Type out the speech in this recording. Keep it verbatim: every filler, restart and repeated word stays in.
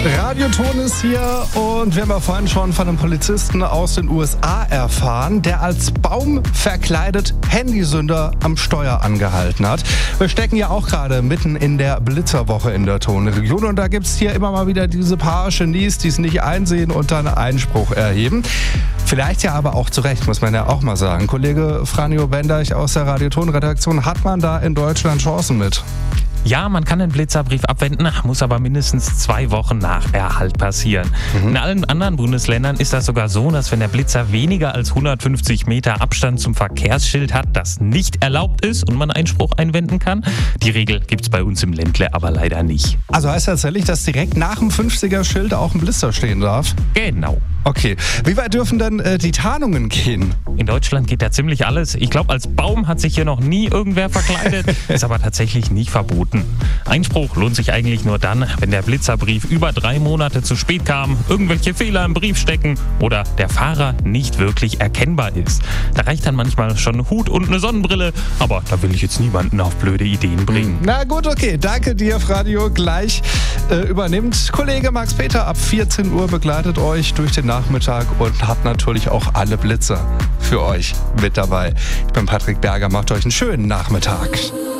Radioton ist hier und wir haben ja vorhin schon von einem Polizisten aus den U S A erfahren, der als Baum verkleidet Handysünder am Steuer angehalten hat. Wir stecken ja auch gerade mitten in der Blitzerwoche in der Tonregion und da gibt es hier immer mal wieder diese paar Genies, die es nicht einsehen und dann Einspruch erheben. Vielleicht ja aber auch zu Recht, muss man ja auch mal sagen. Kollege Franjo Bendeich aus der Radioton-Redaktion, hat man da in Deutschland Chancen mit? Ja, man kann den Blitzerbrief abwenden, muss aber mindestens zwei Wochen nach Erhalt passieren. Mhm. In allen anderen Bundesländern ist das sogar so, dass wenn der Blitzer weniger als hundertfünfzig Meter Abstand zum Verkehrsschild hat, das nicht erlaubt ist und man Einspruch einwenden kann. Die Regel gibt's bei uns im Ländle aber leider nicht. Also heißt das tatsächlich, dass direkt nach dem fünfziger-Schild auch ein Blitzer stehen darf? Genau. Okay. Wie weit dürfen denn äh, die Tarnungen gehen? In Deutschland geht ja ziemlich alles. Ich glaube, als Baum hat sich hier noch nie irgendwer verkleidet, ist aber tatsächlich nicht verboten. Einspruch lohnt sich eigentlich nur dann, wenn der Blitzerbrief über drei Monate zu spät kam, irgendwelche Fehler im Brief stecken oder der Fahrer nicht wirklich erkennbar ist. Da reicht dann manchmal schon ein Hut und eine Sonnenbrille, aber da will ich jetzt niemanden auf blöde Ideen bringen. Na gut, okay. Danke dir, Radio. Gleich äh, übernimmt Kollege Max Peter ab vierzehn Uhr, begleitet euch durch den Nachmittag und hat natürlich auch alle Blitzer für euch mit dabei. Ich bin Patrick Berger, macht euch einen schönen Nachmittag.